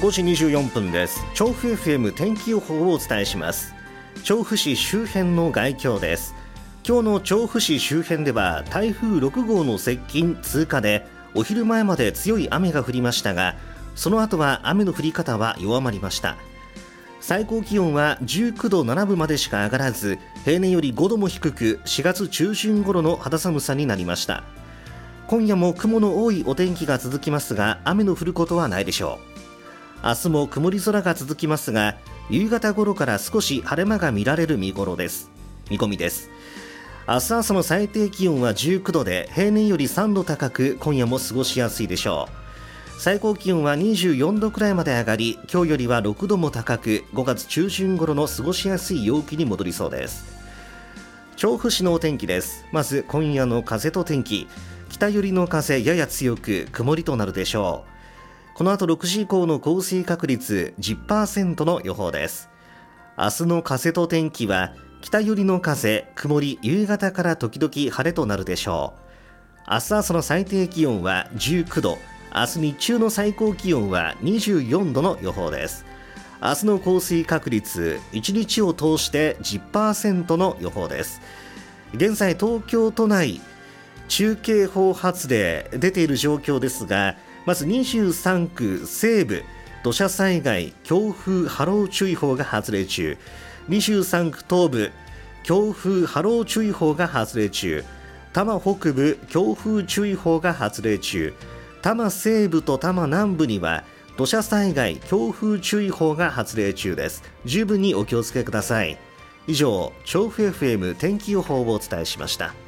5時24分です。調布 FM 天気予報をお伝えします。調布市周辺の概況です。今日の調布市周辺では台風6号の接近通過でお昼前まで強い雨が降りましたが、その後は雨の降り方は弱まりました。最高気温は19度7分までしか上がらず、平年より5度も低く4月中旬頃の肌寒さになりました。今夜も雲の多いお天気が続きますが、雨の降ることはないでしょう。明日も曇り空が続きますが、夕方頃から少し晴れ間が見られる見込みです。明日朝の最低気温は19度で平年より3度高く、今夜も過ごしやすいでしょう。最高気温は24度くらいまで上がり、今日よりは6度も高く、5月中旬頃の過ごしやすい陽気に戻りそうです。調布市のお天気です。まず今夜の風と天気。北寄りの風やや強く、曇りとなるでしょう。この後6時以降の降水確率 10% の予報です。明日の風と天気は北寄りの風、曇り、夕方から時々晴れとなるでしょう。明日朝の最低気温は19度、明日日中の最高気温は24度の予報です。明日の降水確率1日を通して 10% の予報です。現在東京都内中警報発令出ている状況ですが、まず23区西部土砂災害強風波浪注意報が発令中、23区東部強風波浪注意報が発令中、多摩北部強風注意報が発令中、多摩西部と多摩南部には土砂災害強風注意報が発令中です。十分にお気をつけください。以上、調布 FM 天気予報をお伝えしました。